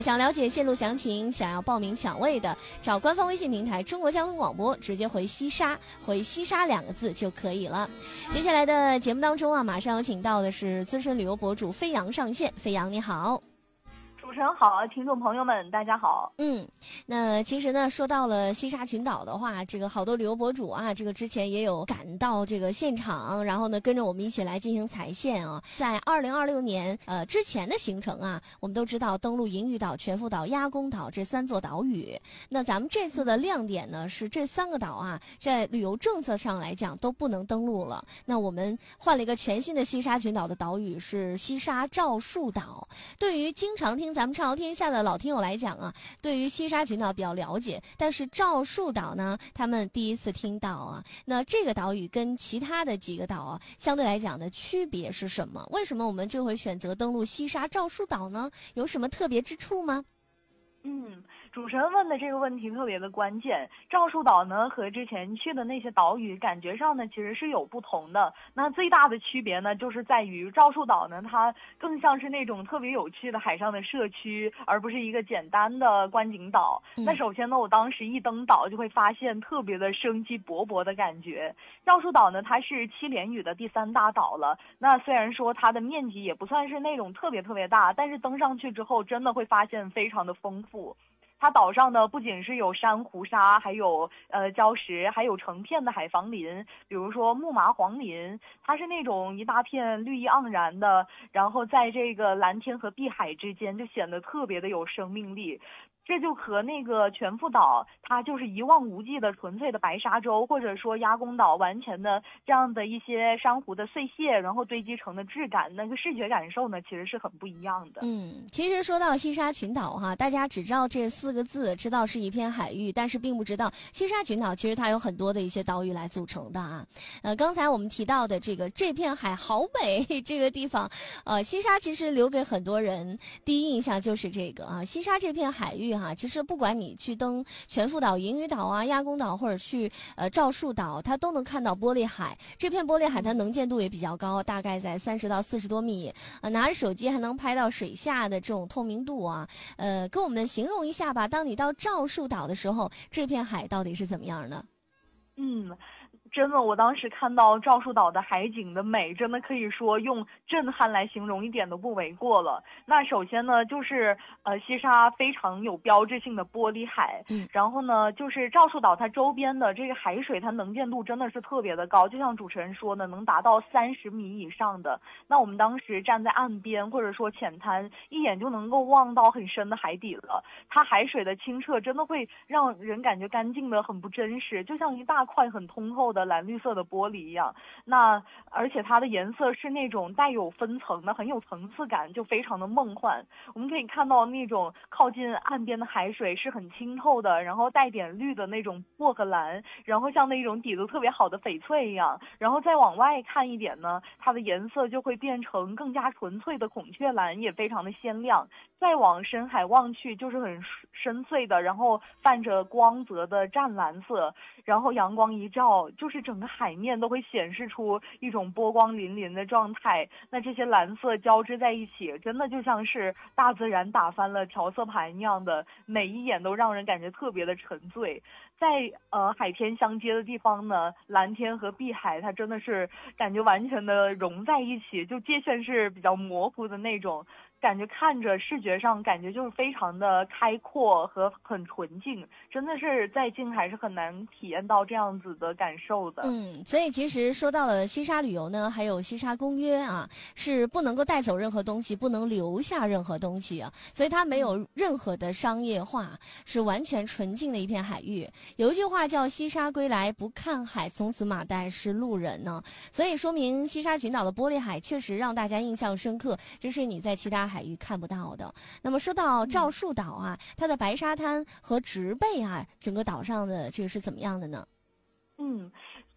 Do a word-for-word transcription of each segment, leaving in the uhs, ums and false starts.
想了解线路详情，想要报名抢位的，找官方微信平台中国交通广播，直接回西沙，回西沙两个字就可以了。接下来的节目当中啊，马上有请到的是资深旅游博主飞扬上线。飞扬你好。 主持人好，听众朋友们大家好。 嗯，那其实呢，说到了西沙群岛的话，这个好多旅游博主啊，这个之前也有赶到这个现场，然后呢跟着我们一起来进行踩线啊。在二零二六年呃之前的行程啊，我们都知道登陆银屿岛、全福岛、鸭公岛这三座岛屿。那咱们这次的亮点呢是这三个岛啊，在旅游政策上来讲都不能登陆了。那我们换了一个全新的西沙群岛的岛屿，是西沙赵树岛。对于经常听咱们畅游天下的老听友来讲啊，对于西沙群岛比较了解，但是赵树岛呢，他们第一次听到啊。那这个岛屿跟其他的几个岛啊，相对来讲的区别是什么？为什么我们这回选择登陆西沙赵树岛呢？有什么特别之处吗？ 嗯，主持人问的这个问题特别的关键。赵树岛呢和之前去的那些岛屿感觉上呢其实是有不同的。那最大的区别呢就是在于赵树岛呢它更像是那种特别有趣的海上的社区，而不是一个简单的观景岛。嗯、那首先呢我当时一登岛就会发现特别的生机勃勃的感觉。赵树岛呢它是七连屿的第三大岛了。那虽然说它的面积也不算是那种特别特别大，但是登上去之后真的会发现非常的丰富。它岛上呢不仅是有珊瑚沙，还有呃礁石，还有成片的海防林，比如说木麻黄林，它是那种一大片绿意盎然的，然后在这个蓝天和碧海之间就显得特别的有生命力。这就和那个全福岛它就是一望无际的纯粹的白沙洲，或者说鸭公岛完全的这样的一些珊瑚的碎屑然后堆积成的质感，那个视觉感受呢其实是很不一样的。 嗯，其实说到西沙群岛哈，大家只知道这四个字，知道是一片海域，但是并不知道西沙群岛其实它有很多的一些岛屿来组成的啊。呃，刚才我们提到的这个这片海好美这个地方，呃，西沙其实留给很多人第一印象就是这个啊，西沙这片海域哈，其实不管你去登全福岛、银屿岛啊、鸭公岛，或者去呃赵树岛，它都能看到玻璃海。这片玻璃海它能见度也比较高，大概在三十到四十多米，呃，拿着手机还能拍到水下的这种透明度啊。呃，跟我们形容一下吧，当你到赵树岛的时候，这片海到底是怎么样的？ 嗯。真的，我当时看到赵树岛的海景的美，真的可以说用震撼来形容一点都不为过了。那首先呢，就是呃西沙非常有标志性的玻璃海，嗯，然后呢，就是赵树岛它周边的这个海水，它能见度真的是特别的高，就像主持人说的，能达到三十米以上的。那我们当时站在岸边或者说浅滩，一眼就能够望到很深的海底了。它海水的清澈真的会让人感觉干净的很不真实，就像一大块很通透的蓝绿色的玻璃一样。那而且它的颜色是那种带有分层的，很有层次感，就非常的梦幻。我们可以看到那种靠近岸边的海水是很清透的，然后带点绿的那种薄荷蓝，然后像那种底子特别好的翡翠一样。然后再往外看一点呢，它的颜色就会变成更加纯粹的孔雀蓝，也非常的鲜亮。再往深海望去就是很深邃的，然后泛着光泽的湛蓝色，然后阳光一照，就是整个海面都会显示出一种波光粼粼的状态。那这些蓝色交织在一起，真的就像是大自然打翻了调色盘一样的，每一眼都让人感觉特别的沉醉。在呃海天相接的地方呢，蓝天和碧海它真的是感觉完全的融在一起，就界限是比较模糊的那种感觉，看着视觉上感觉就是非常的开阔和很纯净，真的是在近海是很难体验到这样子的感受的。 嗯，所以其实说到了西沙旅游呢，还有西沙公约啊，是不能够带走任何东西，不能留下任何东西啊，所以它没有任何的商业化，是完全纯净的一片海域。有一句话叫西沙归来不看海，从此马代是路人呢，所以说明西沙群岛的玻璃海确实让大家印象深刻，这是你在其他海域看不到的。那么说到赵树岛啊，它的白沙滩和植被啊，整个岛上的这个是怎么样的呢？ 嗯，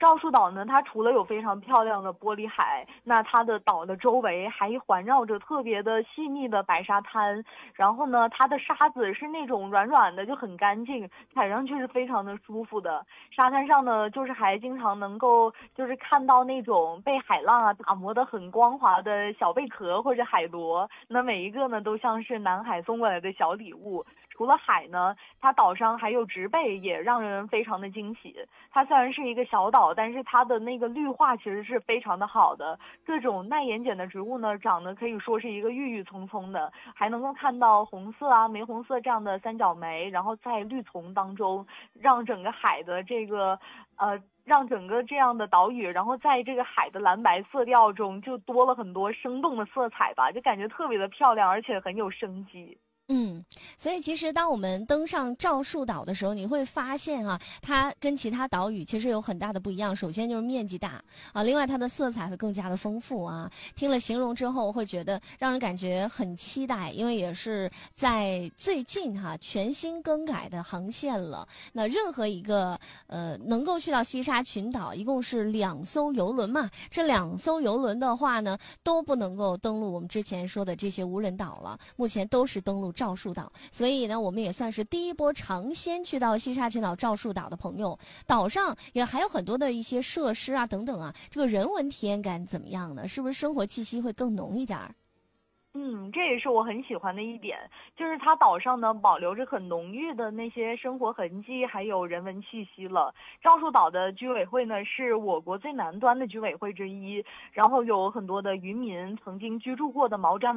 赵树岛呢，它除了有非常漂亮的玻璃海，那它的岛的周围还环绕着特别的细腻的白沙滩，然后呢，它的沙子是那种软软的，就很干净，踩上去是非常的舒服的。沙滩上呢，就是还经常能够就是看到那种被海浪啊打磨得很光滑的小贝壳或者海螺，那每一个呢都像是南海送过来的小礼物。除了海呢，它岛上还有植被，也让人非常的惊喜。它虽然是一个小岛，但是它的那个绿化其实是非常的好的，各种耐盐碱的植物呢，长得可以说是一个郁郁葱葱的，还能够看到红色啊、玫红色这样的三角梅，然后在绿丛当中，让整个海的这个呃。让整个这样的岛屿，然后在这个海的蓝白色调中，就多了很多生动的色彩吧，就感觉特别的漂亮，而且很有生机。 嗯，所以其实当我们登上赵树岛的时候，你会发现啊，它跟其他岛屿其实有很大的不一样。首先就是面积大啊，另外它的色彩会更加的丰富啊。听了形容之后，会觉得让人感觉很期待，因为也是在最近哈、啊、全新更改的航线了。那任何一个呃能够去到西沙群岛，一共是两艘游轮嘛，这两艘游轮的话呢，都不能够登陆我们之前说的这些无人岛了，目前都是登陆赵树岛，所以呢，我们也算是第一波尝鲜去到西沙群岛赵树岛的朋友。岛上也还有很多的一些设施啊，等等啊，这个人文体验感怎么样呢？是不是生活气息会更浓一点儿？ 嗯，这也是我很喜欢的一点，就是它岛上呢保留着很浓郁的那些生活痕迹，还有人文气息了。赵树岛的居委会呢是我国最南端的居委会之一，然后有很多的渔民曾经居住过的毛毡。